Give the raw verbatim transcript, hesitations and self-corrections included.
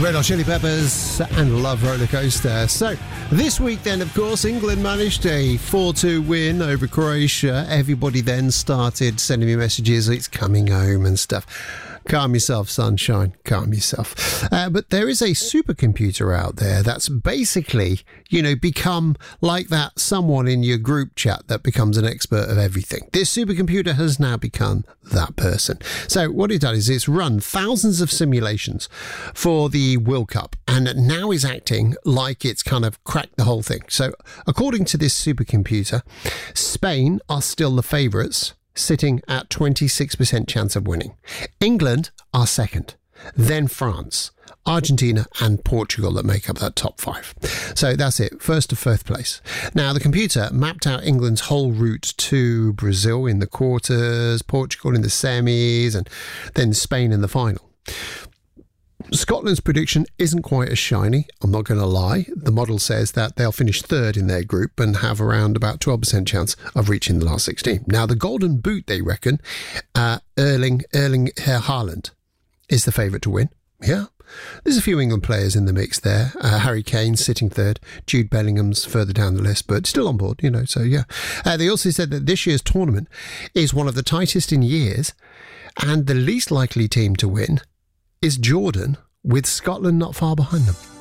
Red Hot Chili Peppers and Love Roller Coaster. So, this week then, of course, England managed a four two win over Croatia. Everybody then started sending me messages, it's coming home and stuff. Calm yourself, sunshine. Calm yourself. Uh, but there is a supercomputer out there that's basically, you know, become like that someone in your group chat that becomes an expert of everything. This supercomputer has now become that person. So what it does is it's run thousands of simulations for the World Cup and now is acting like it's kind of cracked the whole thing. So according to this supercomputer, Spain are still the favourites, sitting at twenty-six percent chance of winning. England are second, then France, Argentina and Portugal that make up that top five. So that's it, first to fifth place. Now the computer mapped out England's whole route to Brazil in the quarters, Portugal in the semis and then Spain in the final. Scotland's prediction isn't quite as shiny, I'm not going to lie. The model says that they'll finish third in their group and have around about twelve percent chance of reaching the last sixteen. Now, the golden boot, they reckon, uh, Erling, Erling Haaland is the favourite to win. Yeah. There's a few England players in the mix there. Uh, Harry Kane sitting third. Jude Bellingham's further down the list, but still on board, you know, so yeah. Uh, they also said that this year's tournament is one of the tightest in years, and the least likely team to win is Jordan, with Scotland not far behind them.